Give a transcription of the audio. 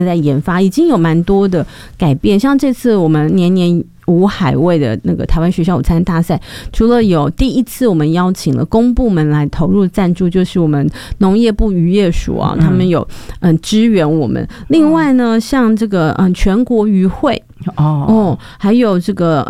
在研发，已经有蛮多的改变。像这次我们年年无海味的那个台湾学校午餐大赛，除了有第一次我们邀请了公部门来投入赞助，就是我们农业部渔业署啊，他们有支援我们。另外呢，像这个全国渔会还有这个